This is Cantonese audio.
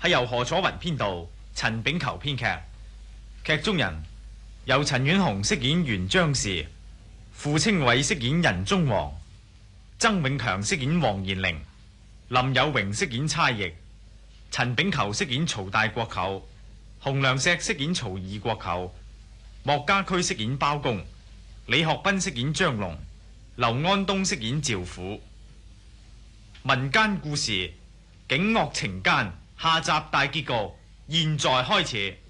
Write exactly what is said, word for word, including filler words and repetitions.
係由何楚雲編導，陳炳球編劇。劇中人由陳婉紅飾演袁張氏，傅清偉飾演仁宗王，曾永強飾演黃延齡，林有榮飾演差役，陳炳球飾演曹大國舅，洪良石飾演曹二國舅，莫家駒飾演包公，李學斌飾演張龍，劉安東飾演趙虎。民間故事，警惡懲奸，下集大結局，現在開始。